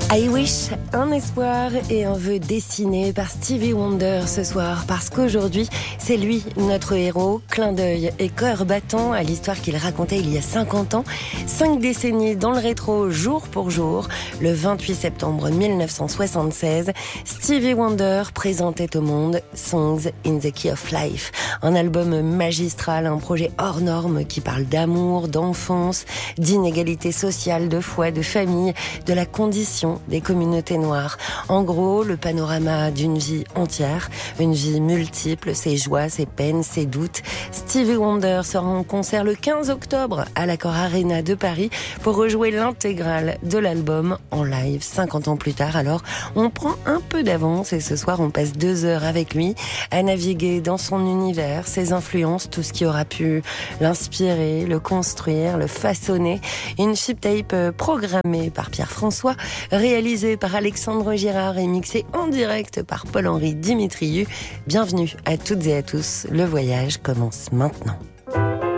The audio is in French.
I Wish, un espoir et un vœu dessiné par Stevie Wonder ce soir, parce qu'aujourd'hui, c'est lui, notre héros, clin d'œil et cœur battant à l'histoire qu'il racontait il y a 50 ans, 5 décennies dans le rétro jour pour jour. Le 28 septembre 1976, Stevie Wonder présentait au monde Songs in the Key of Life, un album magistral, un projet hors norme qui parle d'amour, d'enfance, d'inégalité sociale, de foi, de famille, de la condition des communautés noires. En gros, le panorama d'une vie entière, une vie multiple, ses joies, ses peines, ses doutes. Stevie Wonder sera en concert le 15 octobre à l'Accor Arena de Paris pour rejouer l'intégrale de l'album en live 50 ans plus tard. Alors, on prend un peu d'avance et ce soir, on passe 2 heures avec lui à naviguer dans son univers, ses influences, tout ce qui aura pu l'inspirer, le construire, le façonner. Une chip tape programmée par Pierre-François, réalisé par Alexandre Girard et mixé en direct par Paul-Henri Dimitriou. Bienvenue à toutes et à tous, le voyage commence maintenant.